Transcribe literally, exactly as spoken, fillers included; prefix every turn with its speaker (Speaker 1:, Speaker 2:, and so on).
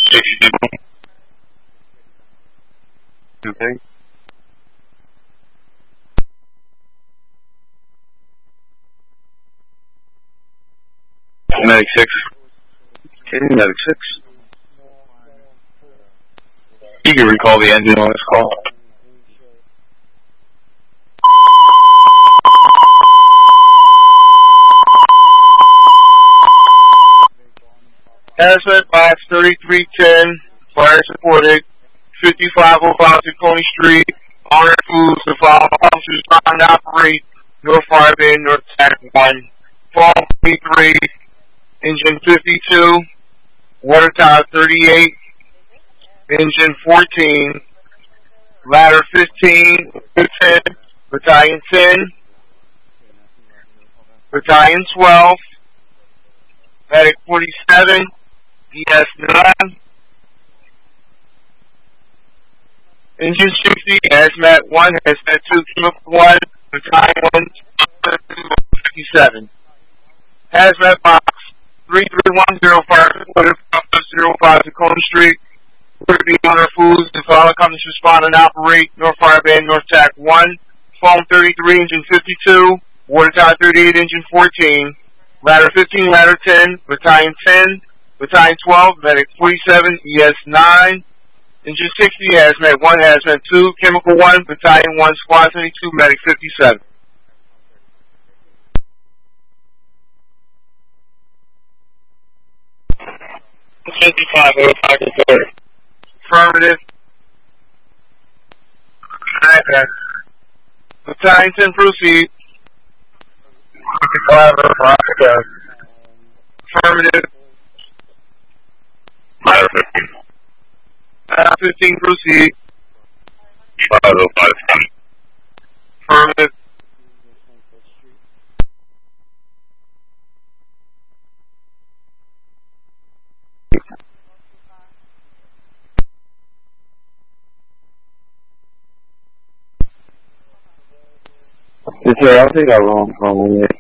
Speaker 1: Okay. Medic six. Okay, Medic six. You can recall the engine on this call.
Speaker 2: Hazmat box thirty-three ten, fire supported, fifty-five oh five Tacony Street, Honor Foods, the following officers trying to operate, North Fire Band, North Attack one, Fall twenty-three, Engine fifty-two, Water Tower thirty-eight, Engine fourteen, Ladder fifteen, ten, Battalion ten, Battalion twelve, Medic forty-seven, D S nine, Engine sixty, Hazmat one, Hazmat two, Chemical one, Battalion one, fifty-seven. Hazmat box three three one zero five zero five Tacoma Street, would be Honor Foods, the following companies respond and operate, North Fire Band, North Tac one, Foam thirty-three, Engine fifty-two, Water Tower thirty-eight, Engine fourteen, Ladder fifteen, Ladder ten, Battalion ten, Battalion twelve, Medic forty-seven, E S nine, Engine sixty, Hazmat one, Hazmat two, Chemical one, Battalion one, Squad seventy-two, Medic fifty-seven. fifty-five, oh five, report. Affirmative. Alright, Battalion ten, proceed. fifty-five, oh five, okay. Affirmative. Ladder fifteen. Ladder fifteen, proceed. five oh five, affirmative.
Speaker 1: Yes, sir, I'll take that wrong call.